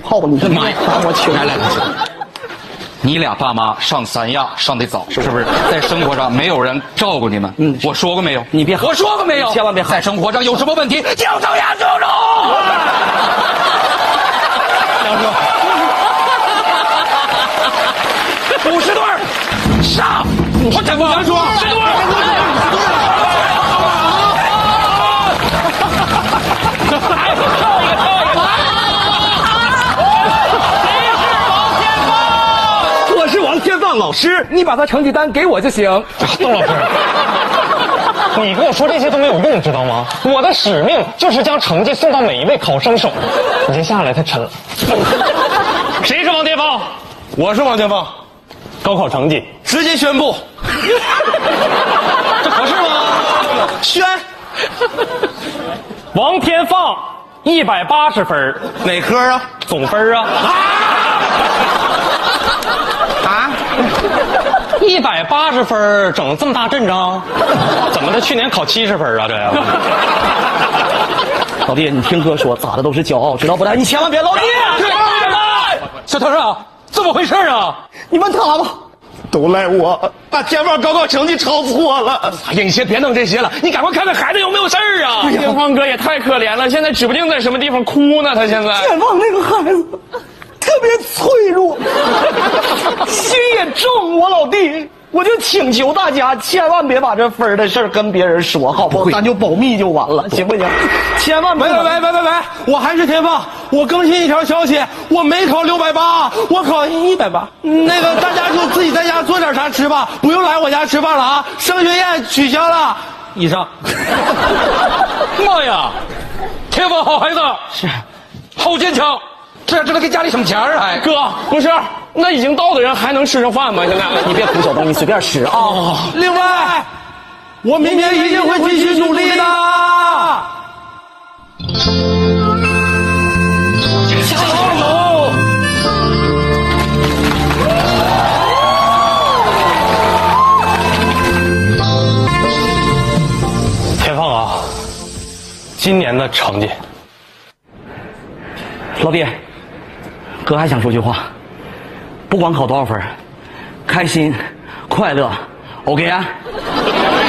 泡你。 妈呀！ 我去， 来，你俩爸妈上三亚上得早，是不是？在生活上没有人照顾你们。我说过没有？ 你别， 我说过没有？ 千万别在生活上有什么问题，叫上牙叔叔。梁叔，50对上，我整个梁叔50对。 我是王天放老师，你把他成绩单给我就行。 邓老师，你跟我说这些都没有用，知道吗？我的使命就是将成绩送到每一位考生手。你先下来，太沉了。谁是王天放？ 我是王天放。 高考成绩直接宣布。 这合适吗？ 宣。 王天放180分。 哪科啊？ 总分啊。 啊 ？180分，整这么大阵仗，怎么的？去年考70分啊？这样。 老弟，你听哥说，咋的都是骄傲，知道不？你千万别老弟。 小团长，怎么回事啊？ 你问他吧。 都赖我，把天放高考成绩抄错了。 哎呀，你先别弄这些了，你赶快看看孩子有没有事儿啊！天放哥也太可怜了，现在指不定在什么地方哭呢。他现在天放那个孩子特别脆弱，心也重。我老弟，我就请求大家千万别把这分的事跟别人说，好不好？咱就保密就完了，行不行？千万别。 喂，我还是天放。我更新一条消息，我没考680，我考180。那个大家就自己在家做点啥吃吧，不用来我家吃饭了啊！升学宴取消了。以上。 妈呀，天放好孩子， 是， 好坚强，这知道给家里省钱还。 哥，不是，那已经到的人还能吃上饭吗？现在你别胡小东，你随便吃啊。 另外，我明年一定会继续努力的。 天放啊，今年的成绩， 老弟，哥还想说句话，不管考多少分，开心快乐 ，OK 啊。